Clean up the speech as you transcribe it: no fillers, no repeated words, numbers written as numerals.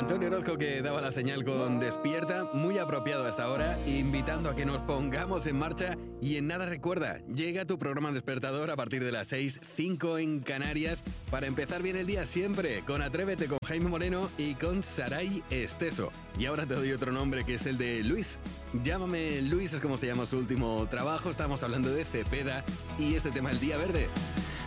Antonio Orozco, que daba la señal con Despierta, muy apropiado hasta ahora, invitando a que nos pongamos en marcha. Y en nada, recuerda, llega tu programa despertador a partir de las 6:05 en Canarias, para empezar bien el día siempre, con Atrévete, con Jaime Moreno y con Saray Esteso. Y ahora te doy otro nombre, que es el de Luis. Llámame Luis, es como se llama su último trabajo. Estamos hablando de Cepeda y este tema, El Día Verde.